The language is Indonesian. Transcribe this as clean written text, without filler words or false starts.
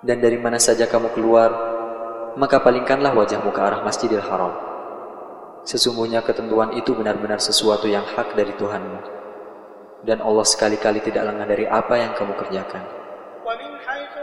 Dan dari mana saja kamu keluar, maka palingkanlah wajahmu ke arah Masjidil Haram. Sesungguhnya ketentuan itu benar-benar sesuatu yang hak dari Tuhanmu, dan Allah sekali-kali tidak lengah dari apa yang kamu kerjakan.